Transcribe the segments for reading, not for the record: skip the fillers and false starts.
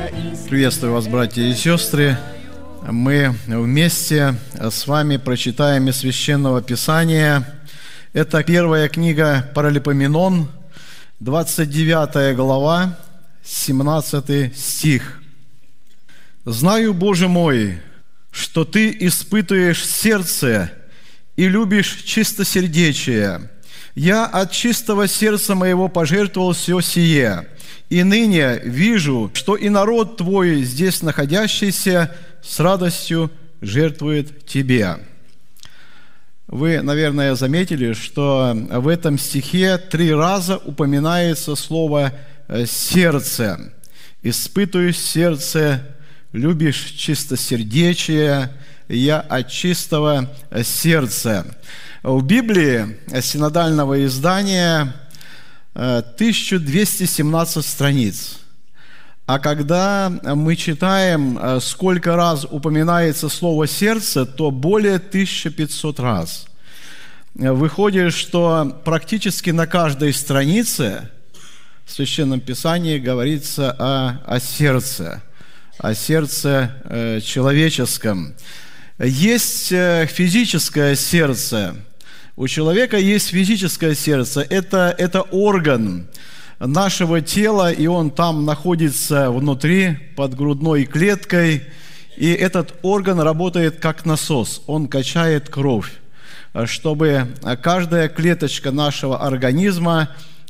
Приветствую вас, братья и сестры. Мы вместе с вами прочитаем из Священного Писания. Это первая книга Паралипоменон, 29 глава, 17 стих. «Знаю, Боже мой, что Ты испытываешь сердце и любишь чистосердечие. Я от чистого сердца моего пожертвовал все сие, и ныне вижу, что и народ Твой, здесь находящийся, с радостью жертвует Тебе». Вы, наверное, заметили, что в этом стихе 3 раза упоминается слово «сердце». «Испытываешь сердце, любишь чистосердечие, я от чистого сердца». В Библии синодального издания 1217 страниц. А когда мы читаем, сколько раз упоминается слово «сердце», то более 1500 раз. Выходит, что практически на каждой странице в Священном Писании говорится о сердце человеческом. Есть физическое сердце. У человека есть физическое сердце. Это орган нашего тела, и он там находится внутри, под грудной клеткой. И этот орган работает как насос. Он качает кровь, чтобы каждая клеточка нашего организма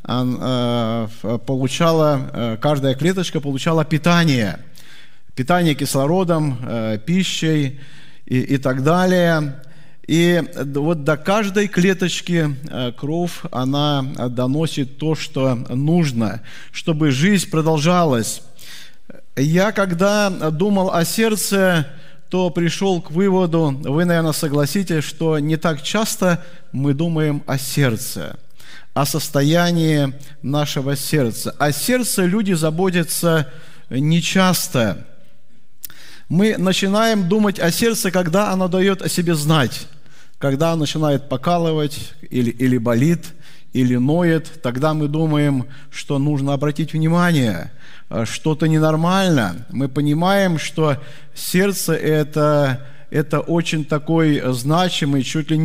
каждая клеточка получала питание кислородом, пищей и так далее. И вот до каждой клеточки кровь, она доносит то, что нужно, чтобы жизнь продолжалась. Я, когда думал о сердце, то пришел к выводу, вы, наверное, согласитесь, что не так часто мы думаем о сердце, о состоянии нашего сердца. О сердце люди заботятся нечасто. Мы начинаем думать о сердце, когда оно дает о себе знать. Когда оно начинает покалывать, или болит, или ноет, тогда мы думаем, что нужно обратить внимание, что-то ненормально. Мы понимаем, что сердце – это очень такой значимый, чуть ли не